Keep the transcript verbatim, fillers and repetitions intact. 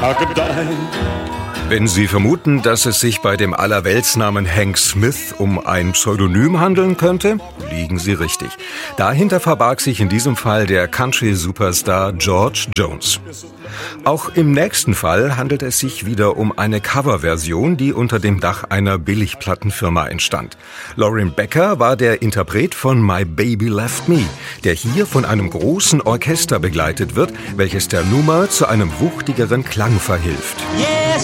Wenn Sie vermuten, dass es sich bei dem Allerweltsnamen Hank Smith um ein Pseudonym handeln könnte, liegen Sie richtig. Dahinter verbarg sich in diesem Fall der Country-Superstar George Jones. Auch im nächsten Fall handelt es sich wieder um eine Coverversion, die unter dem Dach einer Billigplattenfirma entstand. Lauren Becker war der Interpret von My Baby Left Me, der hier von einem großen Orchester begleitet wird, welches der Nummer zu einem wuchtigeren Klang verhilft. Yes,